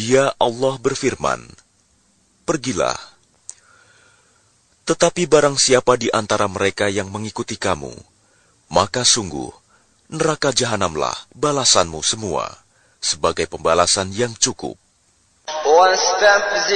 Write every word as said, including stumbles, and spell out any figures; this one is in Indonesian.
Dia Allah berfirman, "Pergilah. Tetapi barang siapa di antara mereka yang mengikuti kamu, maka sungguh neraka jahanamlah balasanmu semua, sebagai pembalasan yang cukup."